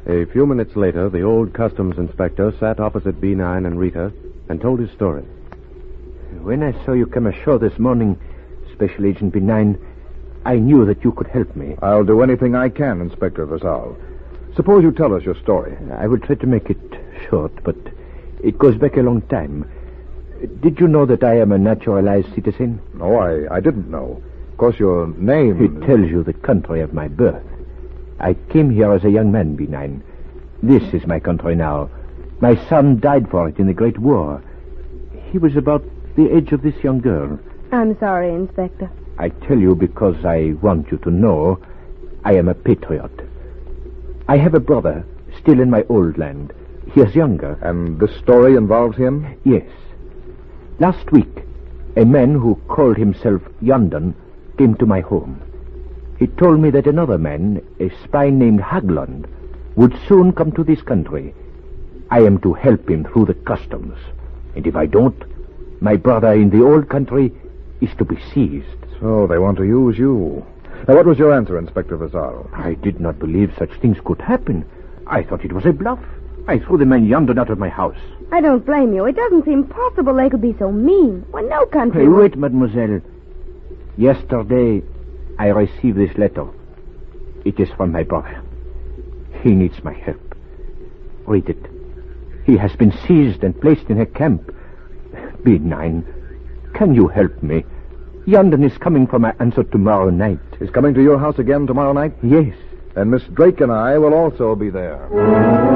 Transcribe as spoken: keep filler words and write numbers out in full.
A few minutes later, the old customs inspector sat opposite B nine and Rita and told his story. When I saw you come ashore this morning, Special Agent B nine, I knew that you could help me. I'll do anything I can, Inspector Vasal. Suppose you tell us your story. I will try to make it short, but it goes back a long time. Did you know that I am a naturalized citizen? No, I, I didn't know. Of course, your name... It tells you the country of my birth. I came here as a young man, B nine. This is my country now. My son died for it in the Great War. He was about the age of this young girl. I'm sorry, Inspector. I tell you because I want you to know I am a patriot. I have a brother still in my old land. He is younger. And this story involves him? Yes. Last week, a man who called himself Yondon came to my home. He told me that another man, a spy named Haglund, would soon come to this country. I am to help him through the customs. And if I don't, my brother in the old country is to be seized. So they want to use you. Now, what was your answer, Inspector Vasal? I did not believe such things could happen. I thought it was a bluff. I threw the man Yondon out of my house. I don't blame you. It doesn't seem possible they could be so mean. When no country... Hey, wait, mademoiselle. Yesterday, I received this letter. It is from my brother. He needs my help. Read it. He has been seized and placed in a camp. B nine, can you help me? Yondon is coming for my answer tomorrow night. He's coming to your house again tomorrow night? Yes. And Miss Drake and I will also be there.